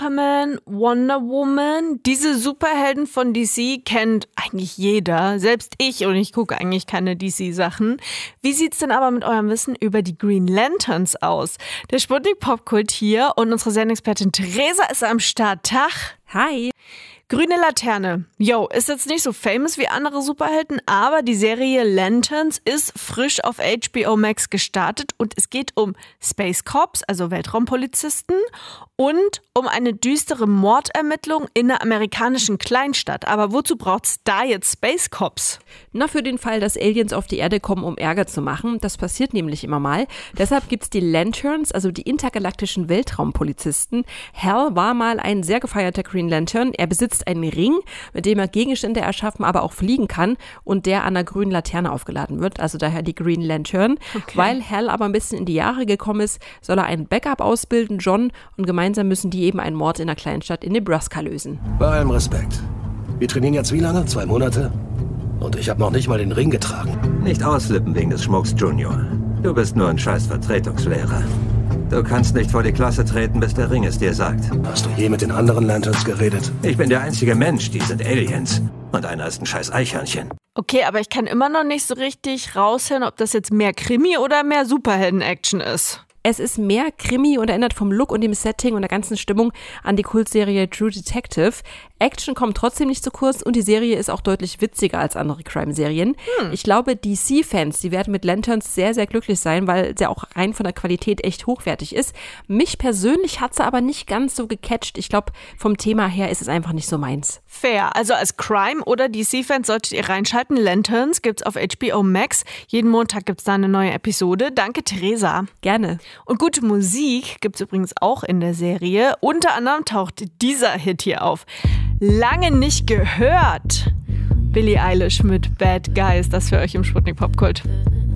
Superman, Wonder Woman, diese Superhelden von DC kennt eigentlich jeder, selbst ich, und ich gucke eigentlich keine DC-Sachen. Wie sieht's denn aber mit eurem Wissen über die Green Lanterns aus? Der Sputnik Popkult hier und unsere Sendexpertin Theresa ist am Start. Tag! Hi! Grüne Laterne. Yo, ist jetzt nicht so famous wie andere Superhelden, aber die Serie Lanterns ist frisch auf HBO Max gestartet und es geht um Space Cops, also Weltraumpolizisten, und um eine düstere Mordermittlung in einer amerikanischen Kleinstadt. Aber wozu braucht's da jetzt Space Cops? Na, für den Fall, dass Aliens auf die Erde kommen, um Ärger zu machen. Das passiert nämlich immer mal. Deshalb gibt's die Lanterns, also die intergalaktischen Weltraumpolizisten. Hal war mal ein sehr gefeierter Green Lantern. Er besitzt einen Ring, mit dem er Gegenstände erschaffen, aber auch fliegen kann und der an einer grünen Laterne aufgeladen wird. Also daher die Green Lantern. Okay. Weil Hal aber ein bisschen in die Jahre gekommen ist, soll er einen Backup ausbilden, John, und gemeinsam müssen die eben einen Mord in einer Kleinstadt in Nebraska lösen. Bei allem Respekt. Wir trainieren jetzt wie lange? 2 Monate? Und ich habe noch nicht mal den Ring getragen. Nicht ausflippen wegen des Schmucks, Junior. Du bist nur ein scheiß Vertretungslehrer. Du kannst nicht vor die Klasse treten, bis der Ring es dir sagt. Hast du je mit den anderen Lanterns geredet? Ich bin der einzige Mensch, die sind Aliens. Und einer ist ein scheiß Eichhörnchen. Okay, aber ich kann immer noch nicht so richtig raushören, ob das jetzt mehr Krimi oder mehr Superhelden-Action ist. Es ist mehr Krimi und erinnert vom Look und dem Setting und der ganzen Stimmung an die Kultserie True Detective. Action kommt trotzdem nicht zu kurz und die Serie ist auch deutlich witziger als andere Crime-Serien. Ich glaube, DC-Fans, die werden mit Lanterns sehr, sehr glücklich sein, weil sie auch rein von der Qualität echt hochwertig ist. Mich persönlich hat sie aber nicht ganz so gecatcht. Ich glaube, vom Thema her ist es einfach nicht so meins. Fair. Also als Crime- oder DC-Fans solltet ihr reinschalten. Lanterns gibt's auf HBO Max. Jeden Montag gibt's da eine neue Episode. Danke, Theresa. Gerne. Und gute Musik gibt's übrigens auch in der Serie. Unter anderem taucht dieser Hit hier auf. Lange nicht gehört. Billie Eilish mit Bad Guys. Das für euch im Sputnik Popkult.